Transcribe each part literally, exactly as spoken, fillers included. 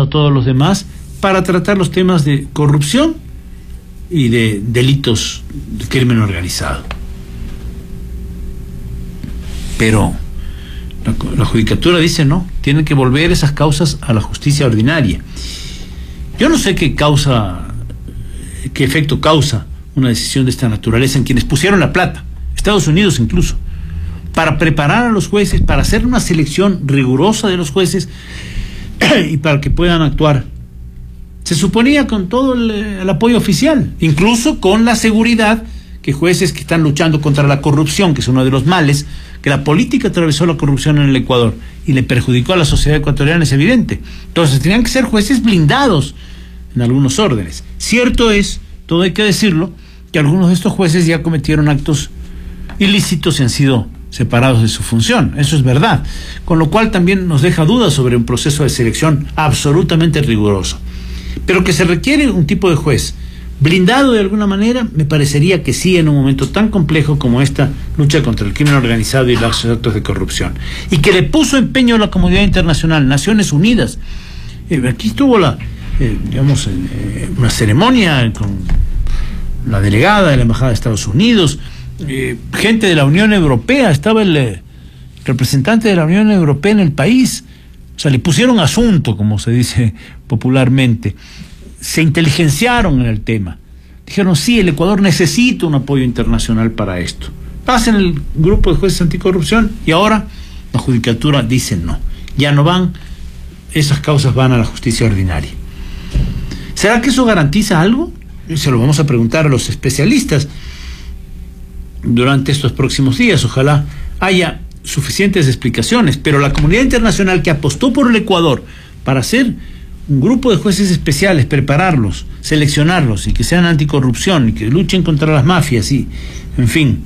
a todos los demás para tratar los temas de corrupción y de delitos de crimen organizado. Pero la, la judicatura dice no, tienen que volver esas causas a la justicia ordinaria. Yo no sé qué causa, qué efecto causa una decisión de esta naturaleza en quienes pusieron la plata, Estados Unidos incluso, para preparar a los jueces, para hacer una selección rigurosa de los jueces y para que puedan actuar. Se suponía con todo el, el apoyo oficial, incluso con la seguridad que jueces que están luchando contra la corrupción, que es uno de los males, que la política atravesó la corrupción en el Ecuador y le perjudicó a la sociedad ecuatoriana, es evidente. Entonces tenían que ser jueces blindados en algunos órdenes. Cierto es, todo hay que decirlo, que algunos de estos jueces ya cometieron actos ilícitos y han sido separados de su función, eso es verdad, con lo cual también nos deja dudas sobre un proceso de selección absolutamente riguroso. Pero que se requiere un tipo de juez blindado de alguna manera, me parecería que sí, en un momento tan complejo como esta lucha contra el crimen organizado y los actos de corrupción, y que le puso empeño a la comunidad internacional, Naciones Unidas. Eh, aquí estuvo la, eh, digamos, eh, una ceremonia con la delegada de la Embajada de Estados Unidos, eh, gente de la Unión Europea, estaba el eh, representante de la Unión Europea en el país. O sea, le pusieron asunto, como se dice popularmente. Se inteligenciaron en el tema. Dijeron, sí, el Ecuador necesita un apoyo internacional para esto. Pasen el grupo de jueces anticorrupción y ahora la judicatura dice no. Ya no van, esas causas van a la justicia ordinaria. ¿Será que eso garantiza algo? Se lo vamos a preguntar a los especialistas durante estos próximos días. Ojalá haya suficientes explicaciones, pero la comunidad internacional que apostó por el Ecuador para hacer un grupo de jueces especiales, prepararlos, seleccionarlos y que sean anticorrupción y que luchen contra las mafias y, en fin,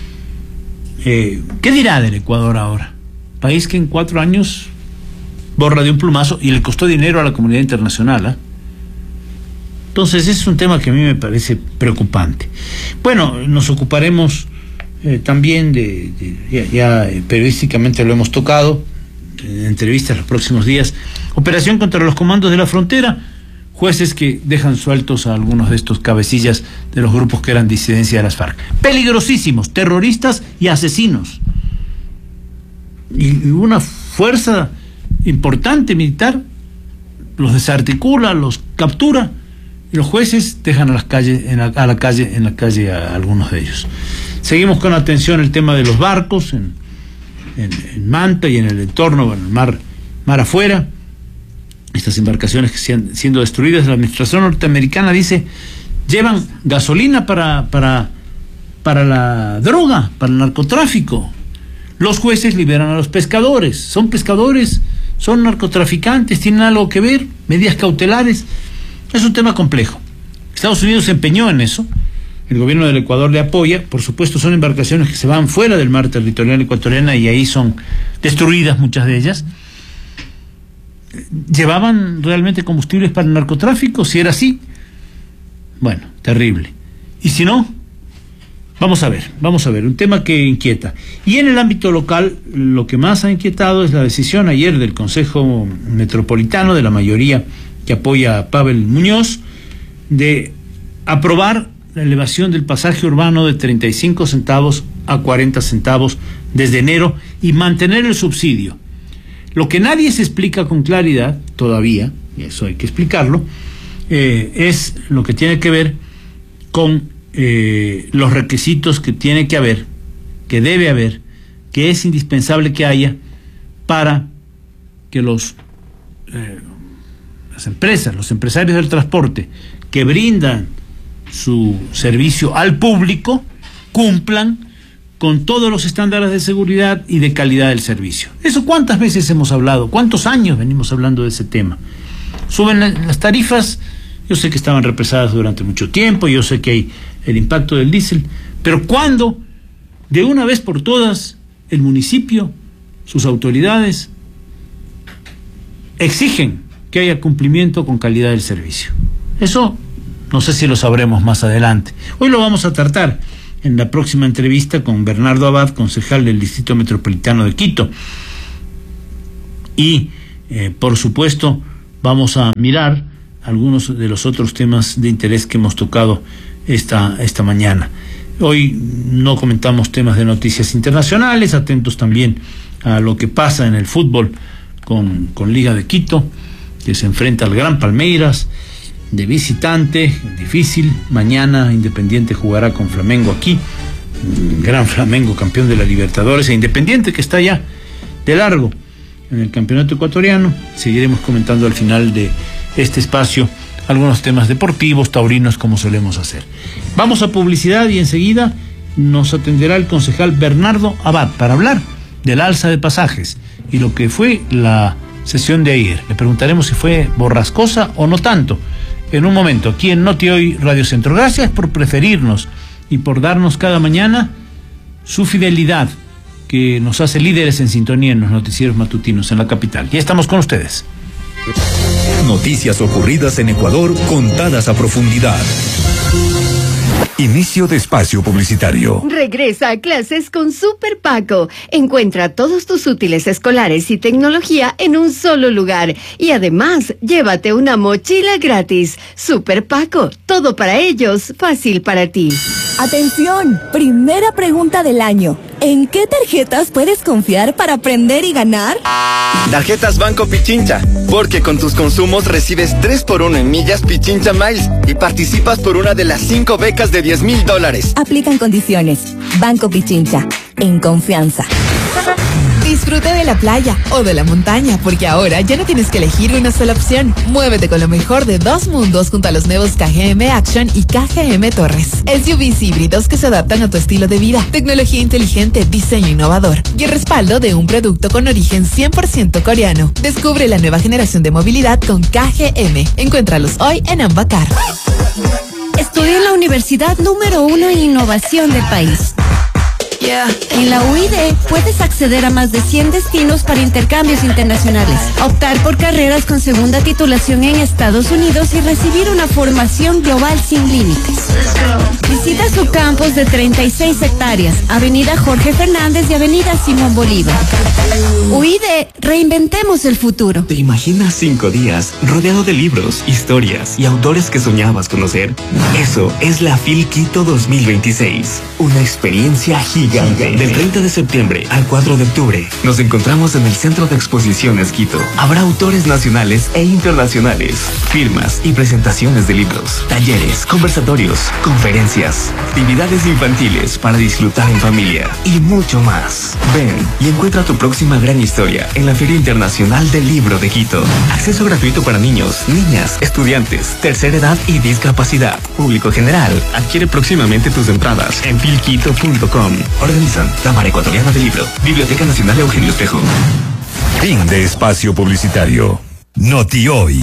eh, ¿qué dirá del Ecuador ahora? País que en cuatro años borra de un plumazo y le costó dinero a la comunidad internacional, ¿eh? Entonces ese es un tema que a mí me parece preocupante. Bueno, nos ocuparemos eh, también de, de ya, ya eh, periodísticamente lo hemos tocado en entrevistas los próximos días. Operación contra los comandos de la frontera, jueces que dejan sueltos a algunos de estos cabecillas de los grupos que eran disidencia de las FARC. Peligrosísimos, terroristas y asesinos. Y una fuerza importante militar los desarticula, los captura, y los jueces dejan a las calles, en la, a la calle, en la calle a, a algunos de ellos. Seguimos con atención el tema de los barcos en, en, en Manta y en el entorno, en el mar, mar afuera. Estas embarcaciones que están siendo destruidas, la administración norteamericana dice, llevan gasolina para, para, para la droga, para el narcotráfico. Los jueces liberan a los pescadores, son pescadores, son narcotraficantes, tienen algo que ver, medidas cautelares. Es un tema complejo. Estados Unidos se empeñó en eso, el gobierno del Ecuador le apoya, por supuesto son embarcaciones que se van fuera del mar territorial ecuatoriano y ahí son destruidas muchas de ellas. ¿Llevaban realmente combustibles para el narcotráfico? Si era así, bueno, terrible. Y si no, vamos a ver, vamos a ver, un tema que inquieta. Y en el ámbito local, lo que más ha inquietado es la decisión ayer del Consejo Metropolitano, de la mayoría que apoya a Pavel Muñoz, de aprobar la elevación del pasaje urbano de treinta y cinco centavos a cuarenta centavos desde enero y mantener el subsidio. Lo que nadie se explica con claridad todavía, y eso hay que explicarlo, eh, es lo que tiene que ver con eh, los requisitos que tiene que haber, que debe haber, que es indispensable que haya para que los eh, las empresas, los empresarios del transporte que brindan su servicio al público cumplan con todos los estándares de seguridad y de calidad del servicio. Eso cuántas veces hemos hablado, cuántos años venimos hablando de ese tema. Suben las tarifas, yo sé que estaban represadas durante mucho tiempo, yo sé que hay el impacto del diésel, pero ¿cuándo, de una vez por todas, el municipio, sus autoridades, exigen que haya cumplimiento con calidad del servicio? Eso no sé si lo sabremos más adelante. Hoy lo vamos a tratar en la próxima entrevista con Bernardo Abad, concejal del Distrito Metropolitano de Quito. Y, eh, por supuesto, vamos a mirar algunos de los otros temas de interés que hemos tocado esta, esta mañana. Hoy no comentamos temas de noticias internacionales, atentos también a lo que pasa en el fútbol con, con Liga de Quito, que se enfrenta al Gran Palmeiras de visitante, difícil. Mañana Independiente jugará con Flamengo aquí, Gran Flamengo, campeón de la Libertadores, e Independiente que está ya de largo en el campeonato ecuatoriano. Seguiremos comentando al final de este espacio algunos temas deportivos, taurinos, como solemos hacer. Vamos a publicidad y enseguida nos atenderá el concejal Bernardo Abad para hablar del alza de pasajes y lo que fue la sesión de ayer. Le preguntaremos si fue borrascosa o no tanto. En un momento, aquí en Noti Hoy Radio Centro. Gracias por preferirnos y por darnos cada mañana su fidelidad, que nos hace líderes en sintonía en los noticieros matutinos en la capital. Ya estamos con ustedes. Noticias ocurridas en Ecuador contadas a profundidad. Inicio de espacio publicitario. Regresa a clases con Super Paco. Encuentra todos tus útiles escolares y tecnología en un solo lugar. Y además, llévate una mochila gratis. Super Paco, todo para ellos, fácil para ti. Atención, primera pregunta del año. ¿En qué tarjetas puedes confiar para aprender y ganar? Tarjetas Banco Pichincha, porque con tus consumos recibes tres por uno en millas Pichincha Miles y participas por una de las cinco becas de diez mil dólares. Aplican condiciones. Banco Pichincha, en confianza. Disfruta de la playa o de la montaña, porque ahora ya no tienes que elegir una sola opción. Muévete con lo mejor de dos mundos junto a los nuevos K G M Action y K G M Torres. S U Vs híbridos que se adaptan a tu estilo de vida, tecnología inteligente, diseño innovador y el respaldo de un producto con origen cien por ciento coreano. Descubre la nueva generación de movilidad con K G M. Encuéntralos hoy en Ambacar. Estudia en la universidad número uno en innovación del país. Yeah. En la U I D puedes acceder a más de cien destinos para intercambios internacionales, optar por carreras con segunda titulación en Estados Unidos y recibir una formación global sin límites. Visita su campus de treinta y seis hectáreas, Avenida Jorge Fernández y Avenida Simón Bolívar. U I D, reinventemos el futuro. ¿Te imaginas cinco días rodeado de libros, historias y autores que soñabas conocer? Eso es la FIL Quito dos mil veintiséis, una experiencia gigante. Del treinta de septiembre al cuatro de octubre nos encontramos en el Centro de Exposiciones Quito. Habrá autores nacionales e internacionales, firmas y presentaciones de libros, talleres, conversatorios, conferencias, actividades infantiles para disfrutar en familia y mucho más. Ven y encuentra tu próxima gran historia en la Feria Internacional del Libro de Quito. Acceso gratuito para niños, niñas, estudiantes, tercera edad y discapacidad. Público general. Adquiere próximamente tus entradas en filquito punto com. Organizan Cámara Ecuatoriana del Libro, Biblioteca Nacional Eugenio Espejo. Fin de espacio publicitario. Noti Hoy.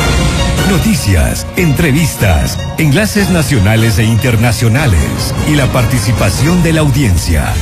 Noticias, entrevistas, enlaces nacionales e internacionales y la participación de la audiencia.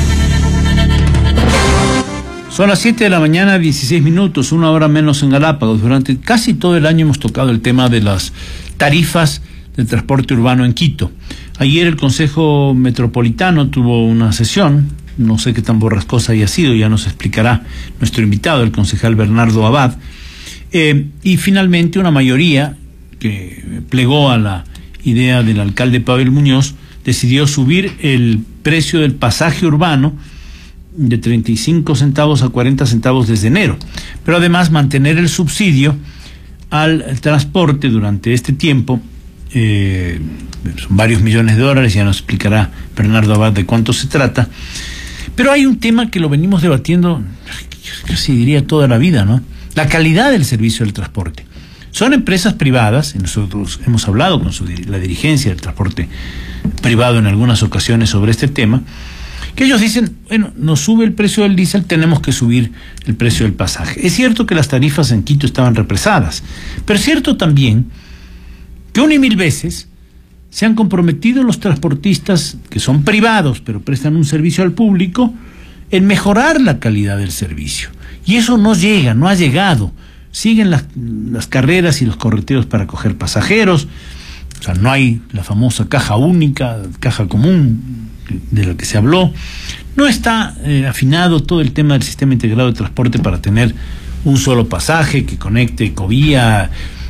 Son las siete de la mañana, dieciséis minutos, una hora menos en Galápagos. Durante casi todo el año hemos tocado el tema de las tarifas del transporte urbano en Quito. Ayer el Consejo Metropolitano tuvo una sesión, no sé qué tan borrascosa haya sido, ya nos explicará nuestro invitado, el concejal Bernardo Abad, eh, y finalmente una mayoría que plegó a la idea del alcalde Pavel Muñoz decidió subir el precio del pasaje urbano de treinta y cinco centavos a cuarenta centavos desde enero, pero además mantener el subsidio al transporte durante este tiempo. Eh, son varios millones de dólares, ya nos explicará Bernardo Abad de cuánto se trata, pero hay un tema que lo venimos debatiendo casi diría toda la vida, ¿no? La calidad del servicio del transporte. Son empresas privadas, y nosotros hemos hablado con su, la dirigencia del transporte privado en algunas ocasiones sobre este tema, que ellos dicen, bueno, nos sube el precio del diésel, tenemos que subir el precio del pasaje. Es cierto que las tarifas en Quito estaban represadas, pero es cierto también que una y mil veces se han comprometido los transportistas, que son privados, pero prestan un servicio al público, en mejorar la calidad del servicio. Y eso no llega, no ha llegado. Siguen las, las carreras y los correteos para coger pasajeros. O sea, no hay la famosa caja única, caja común, de la que se habló. No está eh, afinado todo el tema del sistema integrado de transporte para tener un solo pasaje que conecte Ecovía